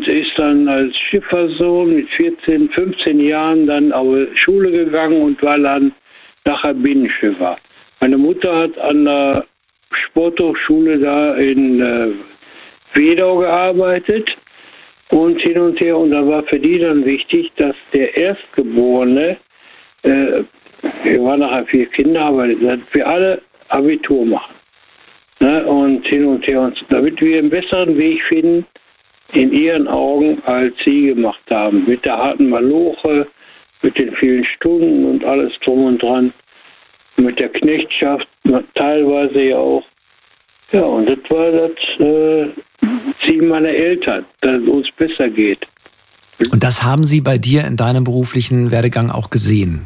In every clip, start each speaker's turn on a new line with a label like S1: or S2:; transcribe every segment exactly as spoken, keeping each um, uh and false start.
S1: und ist dann als Schiffersohn mit vierzehn, fünfzehn Jahren dann auf die Schule gegangen und war dann nachher Binnenschiffer. Meine Mutter hat an der Sporthochschule da in äh, Wedau gearbeitet und hin und her. Und da war für die dann wichtig, dass der Erstgeborene, äh, wir waren nachher vier Kinder, aber dass wir alle Abitur machen. Ne? Und hin und her. Und damit wir einen besseren Weg finden, in ihren Augen, als sie gemacht haben. Mit der harten Maloche, mit den vielen Stunden und alles drum und dran. Mit der Knechtschaft, teilweise ja auch. Ja, und das war das äh, Ziel meiner Eltern, dass es uns besser geht.
S2: Und das haben Sie bei dir in deinem beruflichen Werdegang auch gesehen?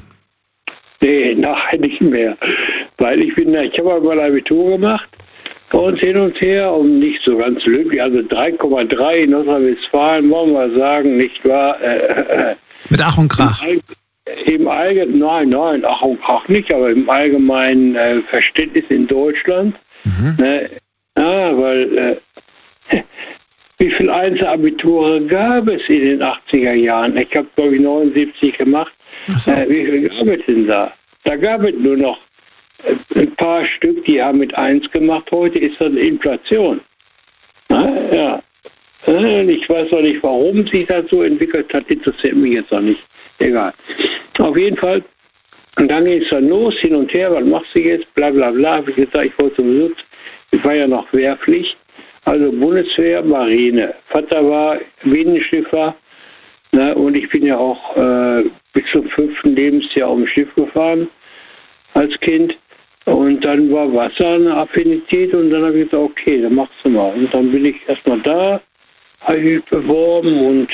S1: Nee, nachher nicht mehr. Weil ich bin, ich habe mal Abitur gemacht und hin und her und nicht so ganz glücklich. Also drei Komma drei in Nordrhein-Westfalen, wollen wir sagen, nicht wahr? Äh,
S2: Mit Ach und Krach?
S1: Im Allgemeinen, nein, nein, Ach und Krach nicht, aber im allgemeinen äh, Verständnis in Deutschland. Mhm. Ne, ja, weil äh, wie viele Einzelabiture gab es in den achtziger Jahren? Ich habe, glaube ich, neunundsiebzig gemacht. So. Äh, wie viel gab es denn da? Da gab es nur noch ein paar Stück, die haben mit eins gemacht. Heute ist das Inflation. Na, ja. Ich weiß noch nicht, warum sich das so entwickelt hat. Interessiert mich jetzt noch nicht. Egal. Auf jeden Fall. Und dann ging es dann los, hin und her. Was machst du jetzt? Bla bla bla. Habe ich gesagt, ich wollte zum Schutz. Ich war ja noch Wehrpflicht. Also Bundeswehr, Marine. Vater war Binnenschiffer. Na, und ich bin ja auch äh, bis zum fünften Lebensjahr auf dem Schiff gefahren als Kind. Und dann war Wasser eine Affinität und dann habe ich gesagt, okay, dann machst du mal. Und dann bin ich erstmal da, habe ich mich beworben und,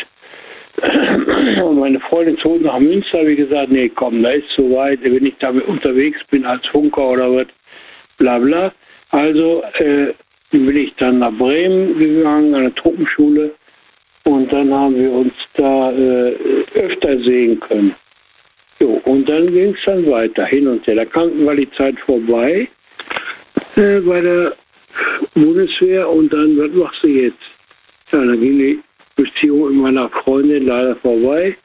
S1: und meine Freundin zog nach Münster, habe ich gesagt, nee, komm, da ist so weit, wenn ich damit unterwegs bin als Funker oder was, bla bla. Also äh, bin ich dann nach Bremen gegangen, an der Truppenschule und dann haben wir uns da äh, öfter sehen können. Jo, und dann ging es dann weiter, hin und her. Da kam war die Zeit vorbei äh, bei der Bundeswehr und dann, was machst du jetzt? Ja, dann ging die Beziehung mit meiner Freundin leider vorbei.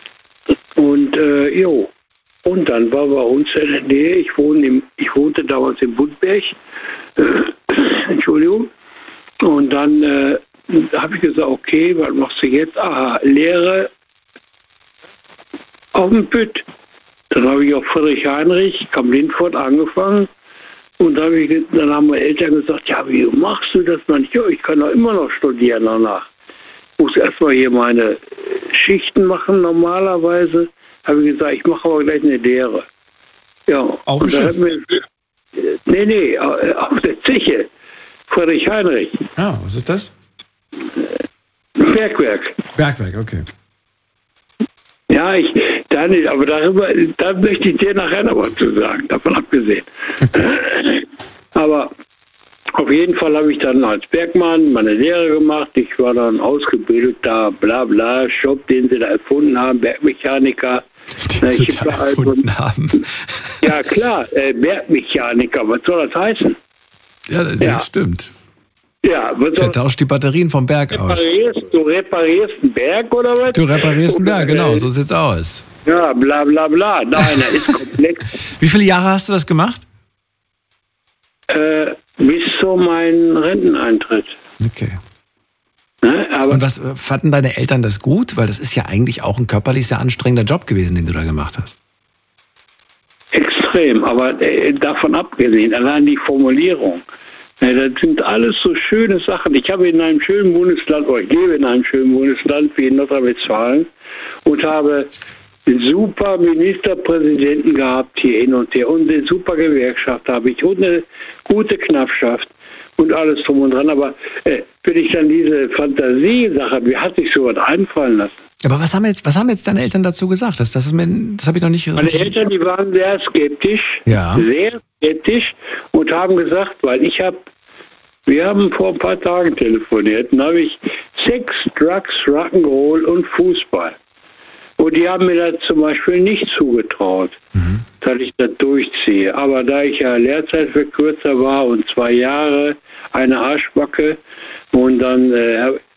S1: Und äh, jo, und dann war bei uns in der Nähe, ich, wohne im, ich wohnte damals in Budberg, äh, Entschuldigung, und dann äh, habe ich gesagt, okay, was machst du jetzt? Aha, Lehre auf dem Pütt. Dann habe ich auf Friedrich Heinrich, Kamp-Lindfort angefangen und dann, habe ich, dann haben meine Eltern gesagt, ja, wie machst du das? Man, ja, ich kann doch immer noch studieren danach. Ich muss erstmal hier meine Schichten machen normalerweise. Habe ich gesagt, ich mache aber gleich eine Lehre. Ja,
S2: auf dem Schiff?
S1: Mir, nee, nee, auf der Zeche. Friedrich Heinrich.
S2: Ah, was ist das?
S1: Bergwerk.
S2: Bergwerk, okay.
S1: Ja, ich, da nicht, aber darüber, da möchte ich dir nachher noch was zu sagen, davon abgesehen. Okay. Aber auf jeden Fall habe ich dann als Bergmann meine Lehre gemacht. Ich war dann ausgebildeter, bla bla, Job, den sie da erfunden haben, Bergmechaniker.
S2: Den sie da erfunden also, haben.
S1: Ja klar, äh, Bergmechaniker, was soll das heißen?
S2: Ja, das ja. stimmt.
S1: Ja, was
S2: Der tauscht die Batterien vom Berg
S1: reparierst,
S2: aus.
S1: Du reparierst einen Berg oder was?
S2: Du reparierst einen Berg, genau, so sieht's aus.
S1: Ja, bla bla bla. Nein, das ist komplex.
S2: Wie viele Jahre hast du das gemacht?
S1: Äh, bis zu meinem Renteneintritt.
S2: Okay.
S1: Ne, aber
S2: und was fanden deine Eltern das gut? Weil das ist ja eigentlich auch ein körperlich sehr anstrengender Job gewesen, den du da gemacht hast.
S1: Extrem, aber äh, davon abgesehen, allein die Formulierung. Ja, das sind alles so schöne Sachen. Ich habe in einem schönen Bundesland, oder ich lebe in einem schönen Bundesland wie in Nordrhein-Westfalen und habe einen super Ministerpräsidenten gehabt hier hin und her und eine super Gewerkschaft habe ich und eine gute Knappschaft und alles drum und dran. Aber äh, wenn ich dann diese Fantasiesache, wie hat sich sowas einfallen lassen?
S2: Aber was haben jetzt, was haben jetzt deine Eltern dazu gesagt? Das, das, ist mir, das habe ich noch nicht
S1: Meine
S2: richtig...
S1: Eltern, die waren sehr skeptisch,
S2: ja.
S1: sehr skeptisch und haben gesagt, weil ich habe, wir haben vor ein paar Tagen telefoniert, und habe ich Sex, Drugs, Rock'n'Roll und Fußball. Und die haben mir das zum Beispiel nicht zugetraut, mhm. dass ich das durchziehe. Aber da ich ja Lehrzeitverkürzer war und zwei Jahre, eine Arschbacke, und dann äh,